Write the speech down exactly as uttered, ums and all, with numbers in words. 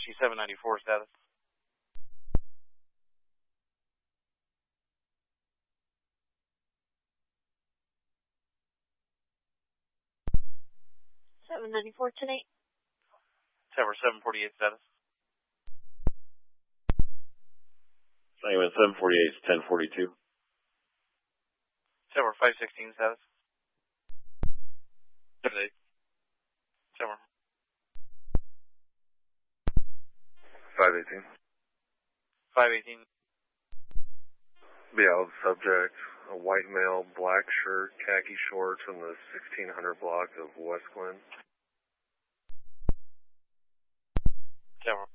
Whiskey seven ninety-four status. seven ninety-four, ten eight. Tower seven forty-eight status. Anyway, seven forty-eight is ten forty-two. Tower five sixteen status. Today. Tower. five eighteen. five eighteen. Be out subject, a white male, black shirt, khaki shorts in the sixteen hundred block of West Glen. Tower.